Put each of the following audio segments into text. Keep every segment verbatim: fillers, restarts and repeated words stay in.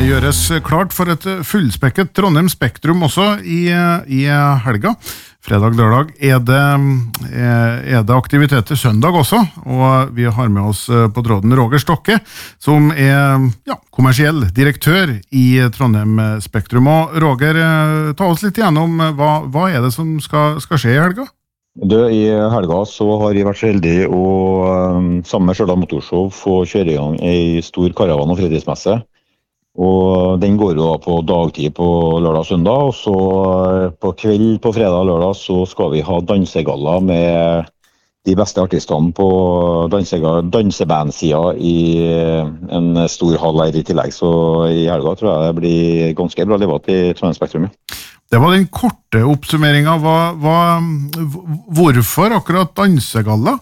gjøres klart for et fullspekket Trondheim Spektrum også i, i helga. Fredag, lørdag er det, er det aktiviteter søndag også, og vi har med oss på tråden Roger Stokke, som er ja, kommersiell direktør i Trondheim Spektrum. Og Roger, ta oss litt igjennom, hva, hva er det som skal, skal skje i helga? Du, I helga så har jeg vært så heldig å sammen med Stjørdal Motorshow få kjøre i gang en stor karavan- og fritidsmesse. Og den går jo da på dagtid på lørdag og søndag, og så på kveld på fredag og lørdag så skal vi ha dansegalla med de beste artistene på dansebandsida i en stor hall her i tillegg. Så i helga tror jeg det blir ganske bra livet i Trondheim Spektrum. Det var den korte oppsummeringen. Hva, hva, hvorfor akkurat dansegalla?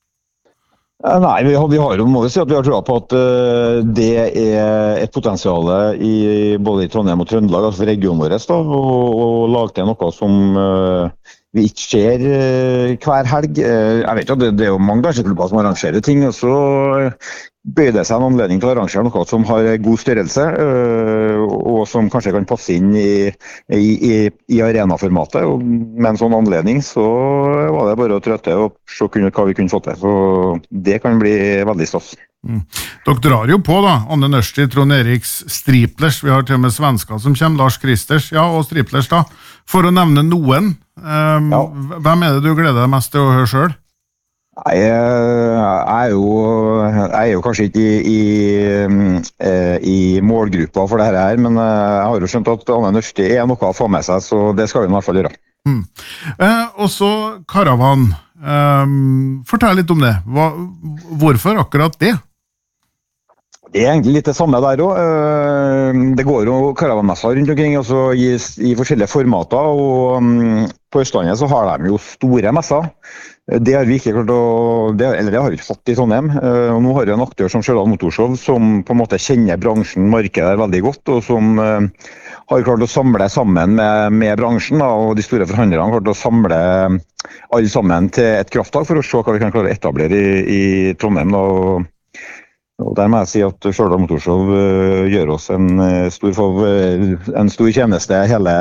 Nei, vi har, vi har jo, må vi si at vi har trodd på at uh, det er et potensial i både i Trondheim og Trøndelag, altså regionen vår, da, og, og lage til noe som uh, vi ikke ser uh, hver helg. Uh, jeg vet jo at det, det er jo mange danseklubber som arrangerer ting, og så bøyer det seg en anledning til å arrangere noe som har god størrelse, øh, og som kanskje kan passe inn i, i, i, i arenaformatet. Og med en sånn anledning så var det bare å trøtte og se hva vi kunne få til. Så det kan bli veldig stas. Mm. Dere drar jo på da, Anne Nørsti, Trond Eriks Striplers, vi har til og med svensker som kommer, Lars Kristers, ja, og Striplers da. For å nevne noen, um, ja. Hvem er det du gleder deg mest til å høre selv? Jeg er jo, jeg er jo kanskje ikke i, i, i målgruppa for dette her, men jeg har jo skjønt at Anne Nørsti er noe å få med seg, så det skal vi i hvert fall gjøre. Mm. Eh, og så karavan. Eh, fortell litt om det. Hva, hvorfor akkurat det? Det er egentlig litt det samme der også. Det går jo karavanmesser rundt omkring også i, i forskjellige formater, og på Østlandet så har de jo store messer. Det har vi ikke klart å, det, eller det har vi ikke hatt i Trondheim. Og nå har vi en aktør som Stjørdal Motorshow som på en måte kjenner bransjen, markedet veldig godt, og som uh, har klart å samle sammen med, med bransjen, da, og de store forhandlerne har klart å samle alle sammen til et krafttak for å se hva vi kan klare å etablere i, i Trondheim. Da, og Og der må jeg si at Stjørdal Motorshow uh, gjør oss en, uh, stor, for, uh, en stor tjeneste hele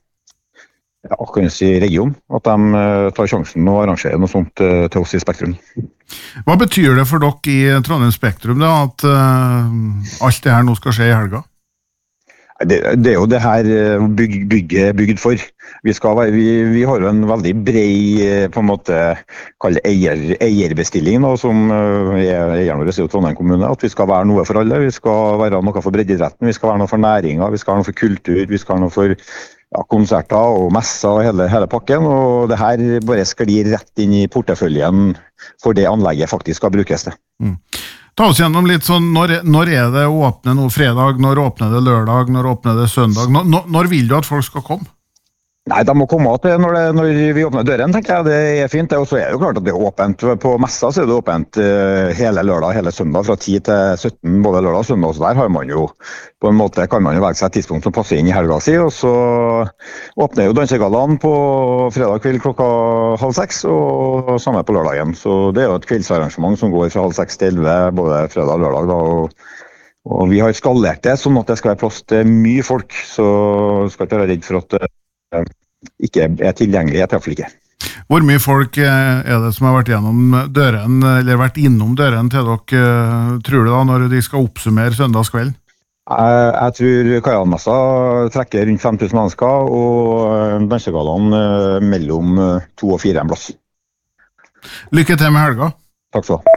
ja, kan jeg si, regionen. At de uh, tar sjansen og arrangerer noe sånt uh, til oss i Spektrum. Hva betyr det for dere i Trondheim Spektrum da, at uh, alt det her nå skal skje i helga? Det, det er jo det her bygg, bygget bygd for. Vi, skal, vi, vi har jo en veldig bred på en måte, kall det eier, eierbestilling, da, som er eieren vår i Trondheim kommune, at vi skal være noe for alle. Vi skal være noe for breddeidretten, vi skal være noe for næringa, vi skal være noe for kultur, vi skal være noe for ja, konserter og messer og hele, hele pakken. Og det her bare sklir rett inn i porteføljen for det anlegget faktisk skal brukes til. Mm. Ta oss gjennom litt sånn, når, når er det åpne nå fredag, når åpner det lørdag, når åpner det søndag, når, når vil du at folk skal komme? Nei, de må komme til når, det, når vi åpner døren, tenker jeg, det er fint. Og så er det jo klart at det er åpent på messa, så er det åpent uh, hele lørdag, hele søndag, fra ti til sytten, både lørdag og søndag. Så der har man jo, på en måte kan man jo velge seg et tidspunkt som passer inn i helga si, og så åpner jo dansegallaen på fredag kveld klokka halv seks, og samme på lørdagen. Så det er jo et kveldsarrangement som går fra halv seks til elleve, både fredag og lørdag da, og, og vi har skalert det sånn at det skal være plass til mye folk, så skal ikke være redd for at ikke er tilgjengelig, jeg treffer ikke. Hvor mye folk er det som har vært gjennom døren, eller vært innom døren til dere, tror du da, når de skal oppsummere søndagskvelden? Jeg, jeg tror karavanmessa trekker rundt fem tusen mennesker, og dansegallaen mellom to og fire en plass. Lykke til med helga. Takk skal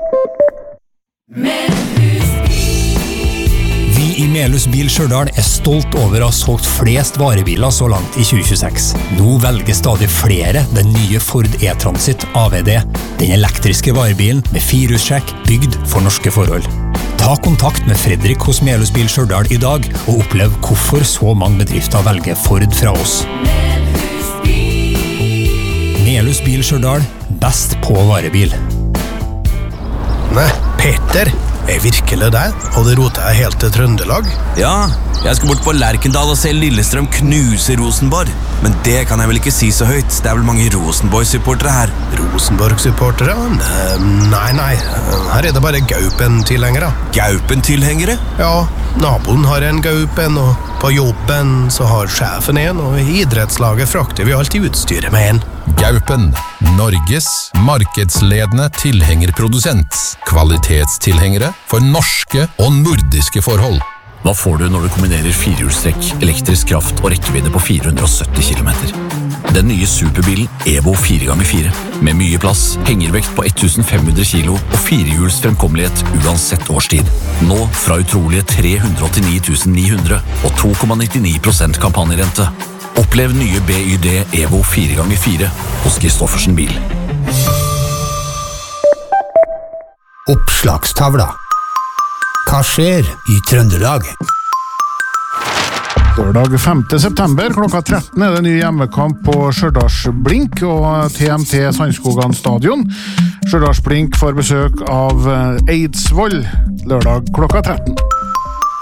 du ha. I Melhus Bil Stjørdal er stolt over å ha solgt flest varebiler så langt i tjue tjueseks. Nå velger stadig flere den nye Ford E-Transit A V D, den elektriske varebilen med firehjulstrekk bygd for norske forhold. Ta kontakt med Fredrik hos Melhus Bil Stjørdal i dag og opplev hvorfor så mange bedrifter velger Ford fra oss. Melhus Bil Stjørdal, best på varebil. Nei, Petter! Er virkelig det? Og det roter jeg helt til Trøndelag? Ja, jeg skal bort på Lerkendal og se Lillestrøm knuse Rosenborg. Men det kan jeg vel ikke si så høyt. Det er vel mange Rosenborg-supportere her. Rosenborg-supportere? Nei, nei. Her er det bare Gaupen-tilhengere. Gaupen-tilhengere? Ja, naboen har en Gaupen, og på jobben så har sjefen en, og i idrettslaget frakter vi alltid utstyret med en. Gaupen, Norges markedsledende tilhengerprodusent. Kvalitetstilhengere for norske og nordiske forhold. Hva får du når du kombinerer firehjulstrekk, elektrisk kraft og rekkevidde på fire hundre og sytti kilometer? Den nye superbilen Evo fire ganger fire. Med mye plass, hengervekt på tusen fem hundre kilo og firehjuls fremkommelighet uansett årstid. Nå fra utrolige tre hundre og åttini tusen ni hundre og to komma nittini prosent kampanjerente. Opplev nye B Y D Evo fire ganger fire hos Kristoffersen bil. Oppslagstavla. Hva skjer i Trøndelag? Lørdag femte september klokka tretten er det ny hjemmekamp på Stjørdals-Blink og T M T Sandskogan stadion. Stjørdals-Blink får besøk av Eidsvoll lørdag klokka tretten.